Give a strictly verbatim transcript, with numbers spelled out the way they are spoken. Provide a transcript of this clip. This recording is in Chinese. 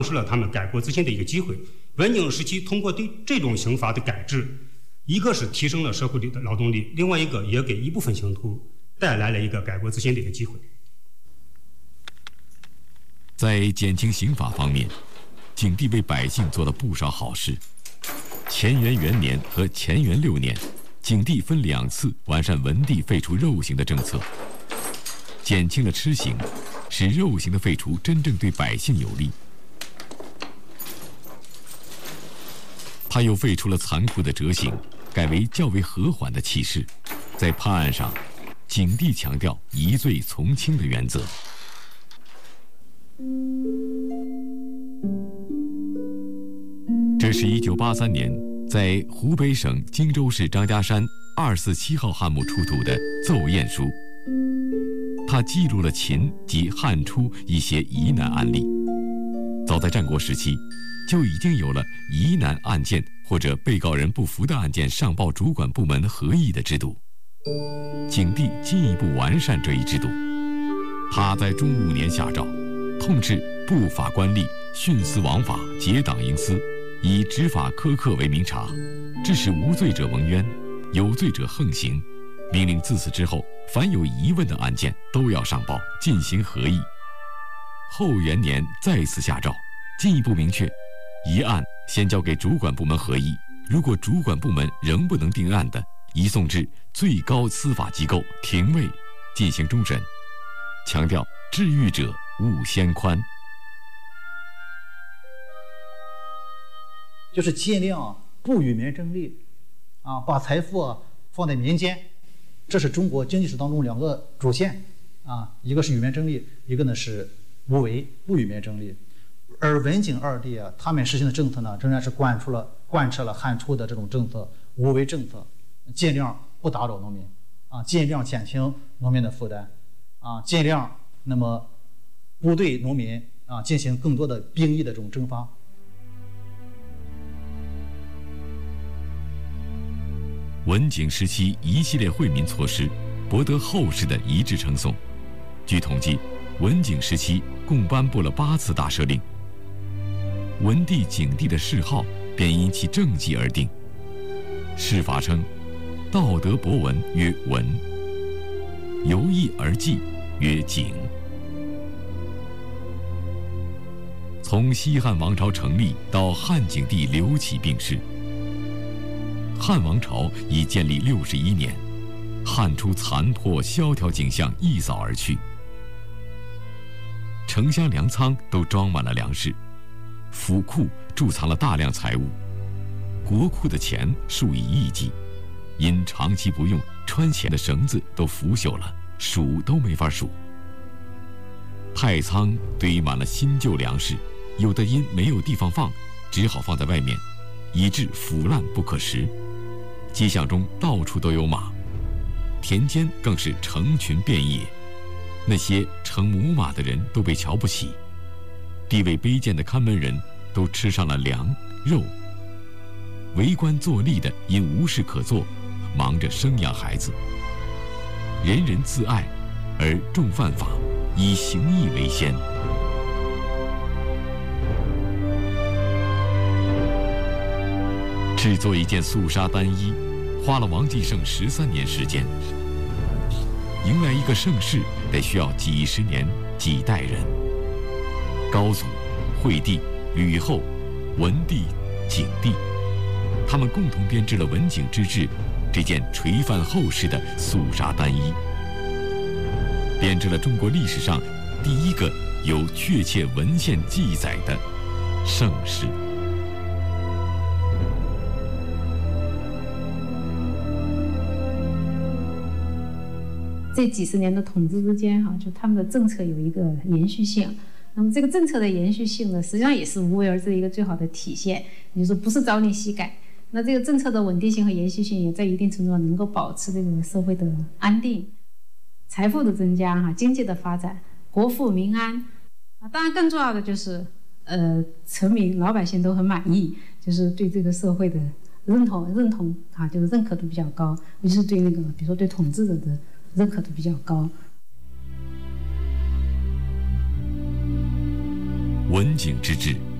失了他们改过自新的一个机会。文景时期通过对这种刑罚的改制，一个是提升了社会里的劳动力，另外一个也给一部分刑徒带来了一个改过自新的一个机会。 在减轻刑罚方面，景帝为百姓做了不少好事。乾元元年和乾元六年，景帝分两次完善文帝废除肉刑的政策，减轻了吃刑，使肉刑的废除真正对百姓有利。他又废除了残酷的折刑，改为较为和缓的弃市。在判案上，景帝强调疑罪从轻的原则。这是一九八三年在湖北省荆州市张家山二四七号汉墓出土的奏验书，它记录了秦及汉初一些疑难案例。早在战国时期，就已经有了疑难案件或者被告人不服的案件上报主管部门合议的制度。景帝进一步完善这一制度，他在中五年下诏，痛斥不法官吏徇私枉法、结党营私，以执法苛刻为明察，致使无罪者蒙冤，有罪者横行。命令自此之后，凡有疑问的案件都要上报，进行合议。后元年再次下诏，进一步明确，一案先交给主管部门合议，如果主管部门仍不能定案的，移送至最高司法机构廷尉进行终审。强调治狱者勿先宽， 就是尽量不与民争利，啊，把财富啊放在民间，这是中国经济史当中两个主线，啊，一个是与民争利，一个呢是无为，不与民争利。而文景二帝啊，他们实行的政策呢，仍然是贯出了贯彻了汉初的这种政策，无为政策，尽量不打扰农民，啊，尽量减轻农民的负担，啊，尽量那么不对农民啊进行更多的兵役的这种征发。 文景时期一系列惠民措施，博得后世的一致称颂。据统计，文景时期共颁布了八次大赦令。文帝、景帝的谥号便因其政绩而定。谥法称：道德博文曰文，游艺而纪曰景。从西汉王朝成立到汉景帝刘启病逝，汉王朝已建立六十一年，汉初残破萧条景象一扫而去，城乡粮仓都装满了粮食，府库贮藏了大量财物，国库的钱数以亿计，因长期不用，穿钱的绳子都腐朽了，数都没法数。太仓堆满了新旧粮食，有的因没有地方放，只好放在外面，以致腐烂不可食。街巷中到处都有马，田间更是成群遍野。那些乘母马的人都被瞧不起，地位卑贱的看门人都吃上了粮肉，为官作吏的因无事可做，忙着生养孩子。人人自爱，而重犯法，以刑役为先。制作一件素纱单衣，花了王继胜十三年时间。迎来一个盛世，得需要几十年、几代人。高祖、惠帝、吕后、文帝、景帝，他们共同编织了文景之治这件垂范后世的素纱单衣，编织了中国历史上第一个有确切文献记载的盛世。 这几十年的统治之间，哈，就他们的政策有一个延续性。那么这个政策的延续性呢，实际上也是无为而治的一个最好的体现。也就是说，不是朝令夕改。那这个政策的稳定性和延续性，也在一定程度上能够保持这个社会的安定、财富的增加、哈经济的发展、国富民安。啊，当然更重要的就是，呃，臣民老百姓都很满意，就是对这个社会的认同、认同啊，就是认可度比较高，尤其是对那个，比如说对统治者的认可度比较高。 文景之治。